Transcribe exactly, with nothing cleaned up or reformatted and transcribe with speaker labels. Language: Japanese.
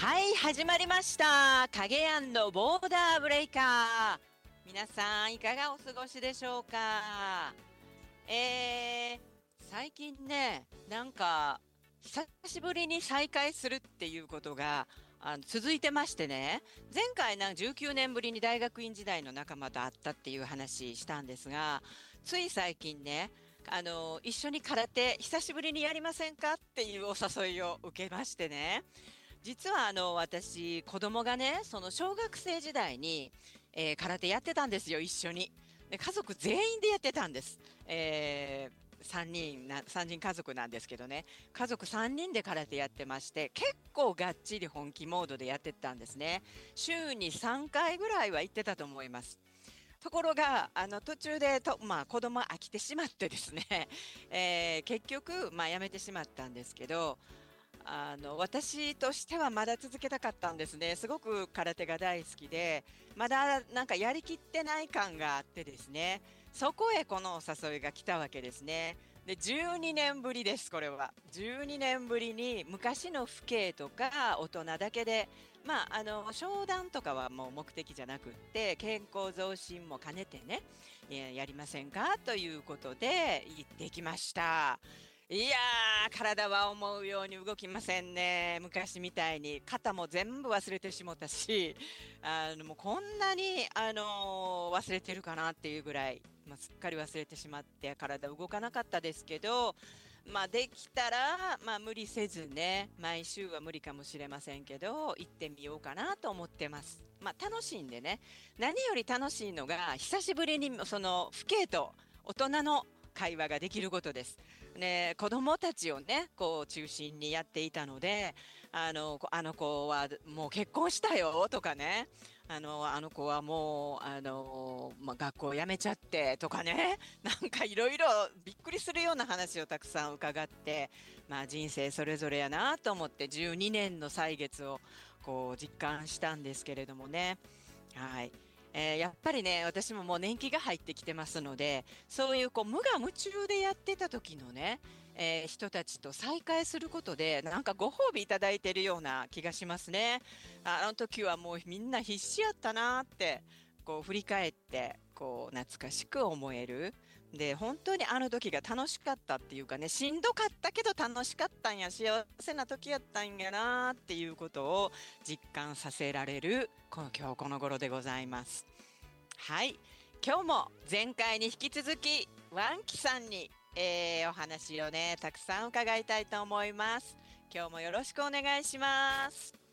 Speaker 1: はい、始まりました。影ボーダーブレイカー。皆さん、いかがお過ごしでしょうか？えー、最近ね、なんか、久しぶりに再会するっていうことが、あの続いてましてね、前回なんじゅうきゅうねんぶりに大学院時代の仲間と会ったっていう話したんですが、つい最近ね、あの、一緒に空手久しぶりにやりませんかっていうお誘いを受けましてね。実はあの私子供がねその小学生時代に、えー空手やってたんですよ、一緒に。で家族全員でやってたんです。えーさんにんなさんにん家族なんですけどね、家族さんにんで空手やってまして、結構がっちり本気モードでやってたんですね。週にさんかいぐらいは行ってたと思います。ところがあの途中でと、まあ、子供飽きてしまってですね、えー結局、まあ、やめてしまったんですけど、あの私としてはまだ続けたかったんですね。すごく空手が大好きで、まだなんかやりきってない感があってですね、そこへこのお誘いが来たわけですね。で、じゅうにねんぶりです、これは。じゅうにねんぶりに昔の父兄とか大人だけで、まあ、あの、商談とかはもう目的じゃなくって、健康増進も兼ねてね、えやりませんかということで行ってきました。いやー、体は思うように動きませんね。昔みたいに。肩も全部忘れてしもたし、あの、もうこんなに、あのー忘れてるかなっていうぐらい、まあ、すっかり忘れてしまって、体動かなかったですけど、まあ、できたら、まあ、無理せずね、毎週は無理かもしれませんけど、行ってみようかなと思ってます。まあ、楽しいんでね。何より楽しいのが、久しぶりに、その、父兄と大人の会話ができることです。ね、子供たちをね、こう中心にやっていたので、あの、こあの子はもう結婚したよとかね、あの、あの子はもう、あの、まあ、学校辞めちゃってとかね、なんかいろいろびっくりするような話をたくさん伺って、まあ人生それぞれやなと思ってじゅうにねんの歳月をこう実感したんですけれどもね。はい。えーやっぱりね、私ももう年季が入ってきてますので、そういうこう無我夢中でやってた時のね、えー人たちと再会することで、なんかご褒美いただいてるような気がしますね。ああの時はもうみんな必死やったなって、こう振り返って、こう懐かしく思える。で、本当にあの時が楽しかったっていうかね、しんどかったけど楽しかったんや、幸せな時やったんやなっていうことを実感させられる、この今日この頃でございます。はい。今日も前回に引き続き、ワンキさんに、えーお話をね、たくさん伺いたいと思います。今日もよろしくお願いします。